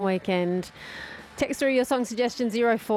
weekend. Text through your song suggestions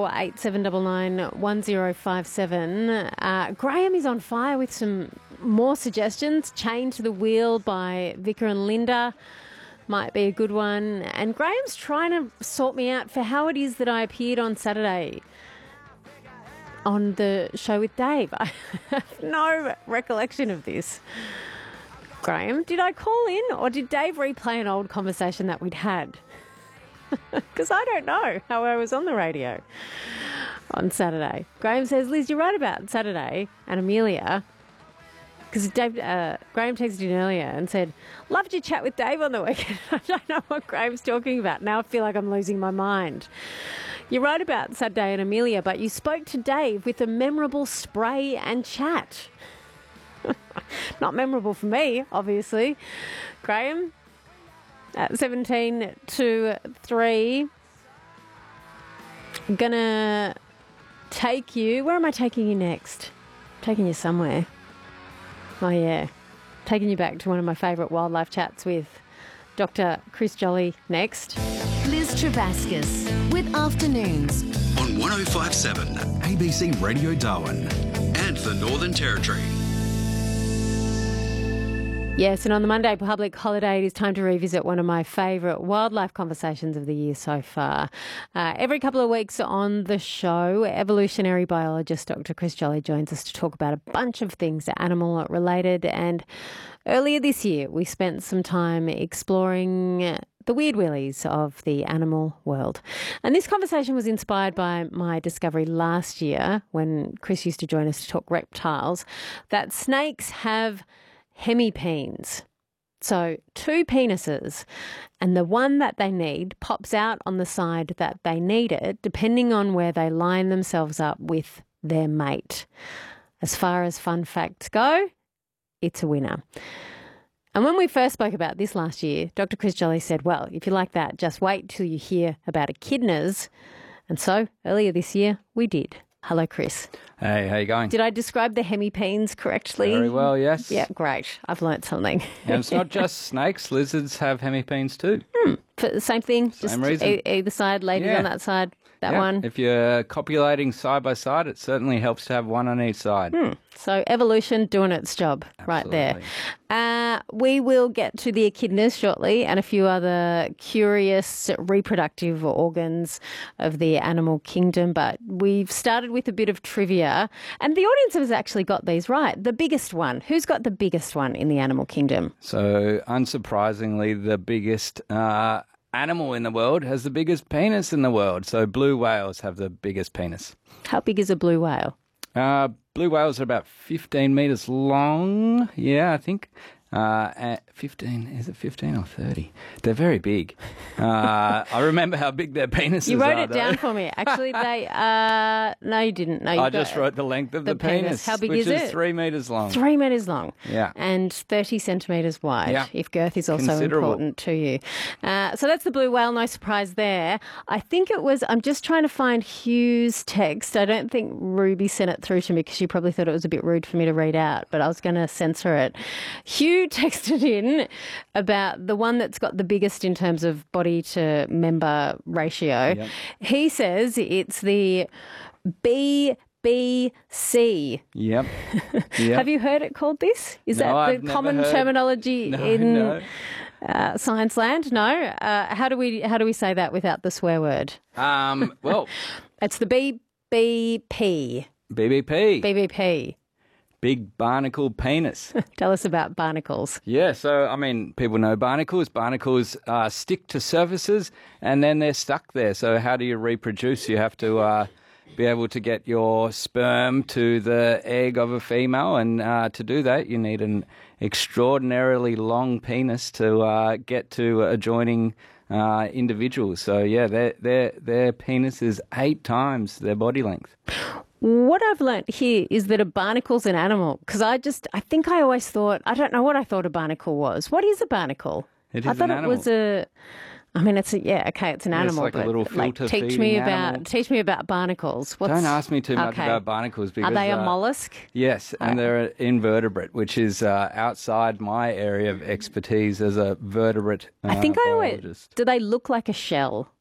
0487991057. Graham is on fire with some more suggestions. Chained to the Wheel by Vicar and Linda might be a good one. And Graham's trying to sort me out for how it is that I appeared on Saturday on the show with Dave. I have no recollection of this. Graham, did I call in or did Dave replay an old conversation that we'd had? Because I don't know how I was on the radio on Saturday. Graham says, Liz, you're right about Saturday and Amelia. Because Graham texted in earlier and said, loved your chat with Dave on the weekend. I don't know what Graham's talking about. Now I feel like I'm losing my mind. You're right about Saturday and Amelia, but you spoke to Dave with a memorable spray and chat. Not memorable for me, obviously. Graham, at 17 to 3, I'm going to take you. Where am I taking you next? Taking you somewhere. Oh, yeah. Taking you back to one of my favourite wildlife chats with Dr. Chris Jolly next. Liz Travascus with Afternoons on 1057 ABC Radio Darwin and the Northern Territory. Yes, and on the Monday public holiday, it is time to revisit one of my favourite wildlife conversations of the year so far. Every couple of weeks on the show, evolutionary biologist Dr. Chris Jolly joins us to talk about a bunch of things animal related. And earlier this year, we spent some time exploring the weird willies of the animal world. And this conversation was inspired by my discovery last year when Chris used to join us to talk reptiles, that snakes have hemipenes. So 2 penises, and the one that they need pops out on the side that they need it, depending on where they line themselves up with their mate. As far as fun facts go, it's a winner. And when we first spoke about this last year, Dr. Chris Jolly said, well, if you like that, just wait till you hear about echidnas. And so earlier this year, we did. Hello, Chris. Hey, how you going? Did I describe the hemipenes correctly? Very well, yes. Yeah, great. I've learnt something. And it's not just snakes. Lizards have hemipenes too. Same thing? Same reason. Either side, ladies on that side, that one? If you're copulating side by side, it certainly helps to have one on each side. So evolution doing its job right there. We will get to the echidnas shortly and a few other curious reproductive organs of the animal kingdom, but we've started with a bit of trivia, and the audience has actually got these right. The biggest one. Who's got the biggest one in the animal kingdom? So, unsurprisingly, the biggest animal in the world has the biggest penis in the world. So blue whales have the biggest penis. How big is a blue whale? Blue whales are about 15 metres long. Yeah, I think. 15, is it 15 or 30? They're very big. I remember how big their penises are. You wrote it down for me. Actually, they, no, you didn't. No, I just wrote the length of the penis. How big which is it? is 3 metres long. 3 metres long. Yeah. And 30 centimetres wide, yeah. If girth is also important to you. So that's the blue whale, no surprise there. I think it was, I'm just trying to find Hugh's text. I don't think Ruby sent it through to me because she probably thought it was a bit rude for me to read out, but I was going to censor it. Hugh texted in about the one that's got the biggest in terms of body to member ratio. Yep. He says it's the BBC. Yep. Have you heard it called this? Is No, that I've the never common heard. terminology in No. science land? No. How do we say that without the swear word? Well, It's the BBP. BBP. Big barnacle penis. Tell us about barnacles. Yeah, so, I mean, people know barnacles. Barnacles stick to surfaces and then they're stuck there. So how do you reproduce? You have to be able to get your sperm to the egg of a female, and to do that you need an extraordinarily long penis to get to adjoining individuals. So, yeah, their penis is 8 times their body length. What I've learnt here is that a barnacle's an animal, because I think I always thought, I don't know what I thought a barnacle was. What is a barnacle? It is I thought an animal. it was it's an animal. like a but little filter teach feeding animal. me about barnacles. Don't ask me too much Okay. about barnacles because Are they a mollusk? Yes, and they're an invertebrate, which is outside my area of expertise as a vertebrate I think biologist. do they look like a shell?